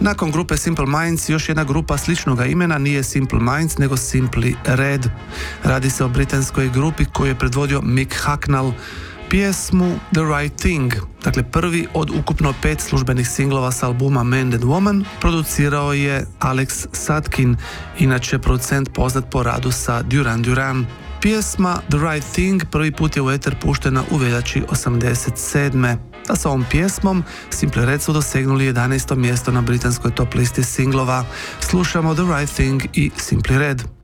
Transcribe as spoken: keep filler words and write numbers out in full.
Nakon grupe Simple Minds, još jedna grupa sličnoga imena nije Simple Minds, nego Simply Red. Radi se o britanskoj grupi koju je predvodio Mick Hucknall. Pjesmu The Right Thing, dakle prvi od ukupno pet službenih singlova s albuma Man and Woman, producirao je Alex Sutkin, inače producent poznat po radu sa Duran Duran. Pjesma The Right Thing prvi put je u eter puštena u veljači osamdeset sedme. A sa ovom pjesmom Simple Red su dosegnuli jedanaesto mjesto na britanskoj top listi singlova. Slušamo The Right Thing i Simply Red.